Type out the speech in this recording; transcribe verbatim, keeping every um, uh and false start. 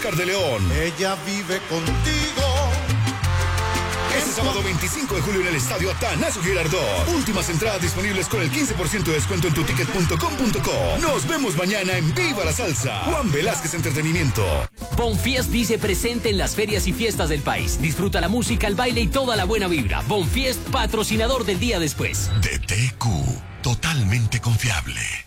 Oscar de León. Ella vive contigo. Este sábado veinticinco de julio en el estadio Atanasio Girardot. Últimas entradas disponibles con el quince por ciento de descuento en tu ticket punto com punto co. Nos vemos mañana en Viva la Salsa. Juan Velázquez Entretenimiento. Bonfiest dice presente en las ferias y fiestas del país. Disfruta la música, el baile y toda la buena vibra. Bonfiest, patrocinador del día después. D T Q, totalmente confiable.